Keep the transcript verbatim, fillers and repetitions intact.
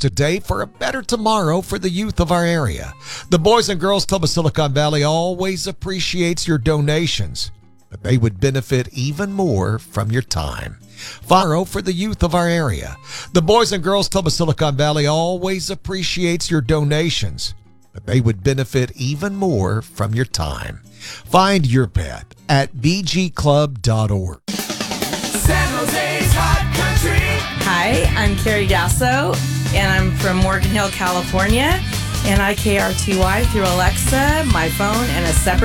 today for a better tomorrow for the youth of our area. The Boys and Girls Club of Silicon Valley always appreciates your donations, but they would benefit even more from your time. Tomorrow for the youth of our area. The Boys and Girls Club of Silicon Valley always appreciates your donations, but they would benefit even more from your time. Find your pet at b g club dot org. San Jose's Hot Country. Hi, I'm Carrie Gasso, and I'm from Morgan Hill, California, and I K R T Y through Alexa, my phone, and a separate